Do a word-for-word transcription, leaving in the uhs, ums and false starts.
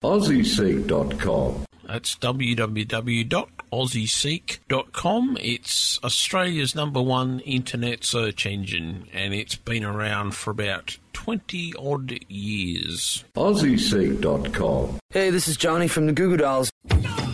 aussie seek dot com. That's w w w dot aussie seek dot com. It's Australia's number one internet search engine, and it's been around for about twenty odd years. aussie seek dot com. Hey, this is Johnny from the Goo Goo Dolls.